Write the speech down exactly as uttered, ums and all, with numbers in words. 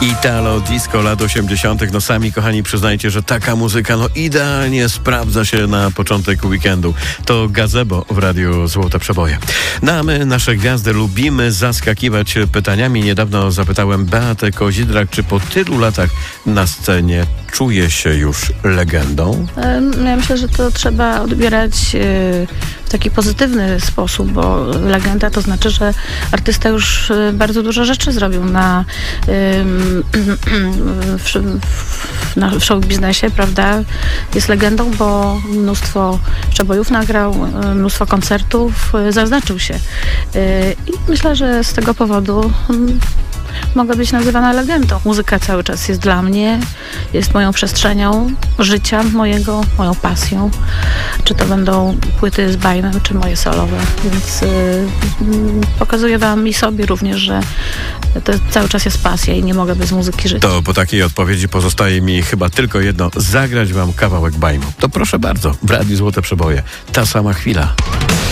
Italo disco lat osiemdziesiątych. No sami, kochani, przyznajcie, że taka muzyka no idealnie sprawdza się na początek weekendu. To Gazebo w Radiu Złote Przeboje. No a my, nasze gwiazdy, lubimy zaskakiwać pytaniami. Niedawno zapytałem Beatę Kozidrak, czy po tylu latach na scenie czuje się już legendą? Ja myślę, że to trzeba odbierać w taki pozytywny sposób, bo legenda to znaczy, że artysta już bardzo dużo rzeczy zrobił na, w, na, w show biznesie, prawda? Jest legendą, bo mnóstwo przebojów nagrał, mnóstwo koncertów, zaznaczył się. I myślę, że z tego powodu mogę być nazywana legendą. Muzyka cały czas jest dla mnie, jest moją przestrzenią życia mojego, moją pasją. Czy to będą płyty z Bajmem, czy moje solowe. Więc yy, pokazuję wam i sobie również, że to cały czas jest pasja i nie mogę bez muzyki żyć. To po takiej odpowiedzi pozostaje mi chyba tylko jedno. Zagrać wam kawałek Bajmu. To proszę bardzo, w Radiu Złote Przeboje. Ta sama chwila.